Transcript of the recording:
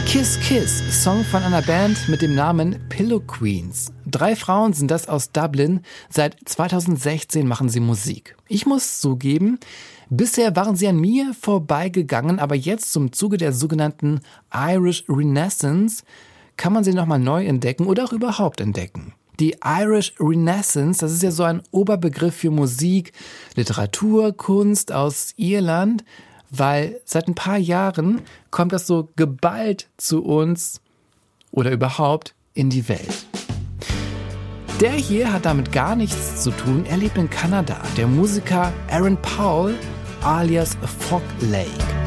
Kiss Kiss, Song von einer Band mit dem Namen Pillow Queens. 3 Frauen sind das aus Dublin. Seit 2016 machen sie Musik. Ich muss zugeben, bisher waren sie an mir vorbeigegangen, aber jetzt zum Zuge der sogenannten Irish Renaissance kann man sie nochmal neu entdecken oder auch überhaupt entdecken. Die Irish Renaissance, das ist ja so ein Oberbegriff für Musik, Literatur, Kunst aus Irland, weil seit ein paar Jahren kommt das so geballt zu uns oder überhaupt in die Welt. Der hier hat damit gar nichts zu tun. Er lebt in Kanada. Der Musiker Aaron Paul alias Fog Lake.